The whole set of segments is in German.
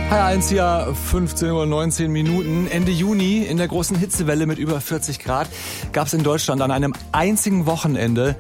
HR1 hier, 15:19 Uhr. Ende Juni in der großen Hitzewelle mit über 40 Grad gab es in Deutschland an einem einzigen Wochenende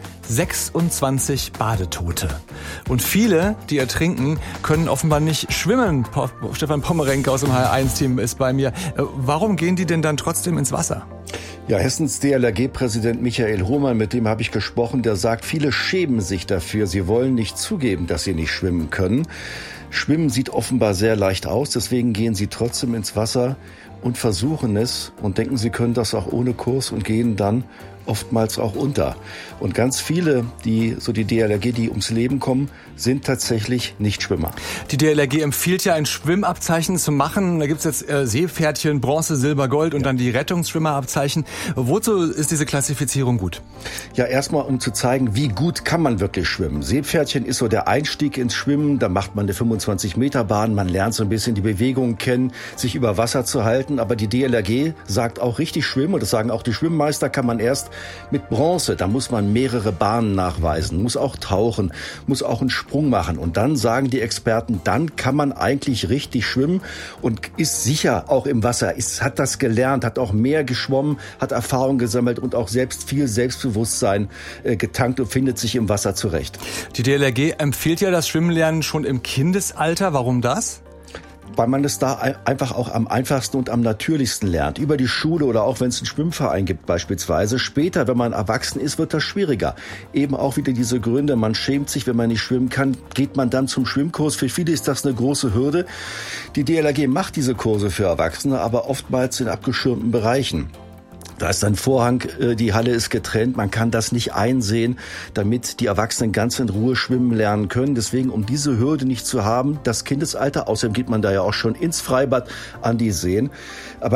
26 Badetote. Und viele, die ertrinken, können offenbar nicht schwimmen. Stefan Pommerenke aus dem HR1-Team ist bei mir. Warum gehen die denn dann trotzdem ins Wasser? Ja, Hessens DLRG-Präsident Michael Hohmann, mit dem habe ich gesprochen, der sagt, viele schämen sich dafür. Sie wollen nicht zugeben, dass sie nicht schwimmen können. Schwimmen sieht offenbar sehr leicht aus, deswegen gehen sie trotzdem ins Wasser und versuchen es und denken, sie können das auch ohne Kurs und gehen dann oftmals auch unter. Und ganz viele, die DLRG, die ums Leben kommen, sind tatsächlich Nichtschwimmer. Die DLRG empfiehlt ja, ein Schwimmabzeichen zu machen. Da gibt's jetzt Seepferdchen, Bronze, Silber, Gold und dann die Rettungsschwimmerabzeichen. Wozu ist diese Klassifizierung gut? Ja, erstmal, um zu zeigen, wie gut kann man wirklich schwimmen. Seepferdchen ist so der Einstieg ins Schwimmen. Da macht man eine 25-Meter-Bahn. Man lernt so ein bisschen die Bewegungen kennen, sich über Wasser zu halten. Aber die DLRG sagt auch, richtig schwimmen, und das sagen auch die Schwimmmeister, kann man erst mit Bronze. Da muss man mehrere Bahnen nachweisen, muss auch tauchen, muss auch einen Sprung machen. Und dann sagen die Experten, dann kann man eigentlich richtig schwimmen und ist sicher auch im Wasser, hat das gelernt, hat auch mehr geschwommen, hat Erfahrung gesammelt und auch selbst viel Selbstbewusstsein getankt und findet sich im Wasser zurecht. Die DLRG empfiehlt ja das Schwimmenlernen schon im Kindesalter. Warum das? Weil man es da einfach auch am einfachsten und am natürlichsten lernt. Über die Schule oder auch wenn es einen Schwimmverein gibt beispielsweise. Später, wenn man erwachsen ist, wird das schwieriger. Eben auch wieder diese Gründe, man schämt sich, wenn man nicht schwimmen kann, geht man dann zum Schwimmkurs. Für viele ist das eine große Hürde. Die DLRG macht diese Kurse für Erwachsene, aber oftmals in abgeschirmten Bereichen. Da ist ein Vorhang, die Halle ist getrennt, man kann das nicht einsehen, damit die Erwachsenen ganz in Ruhe schwimmen lernen können. Deswegen, um diese Hürde nicht zu haben, das Kindesalter, außerdem geht man da ja auch schon ins Freibad an die Seen. Aber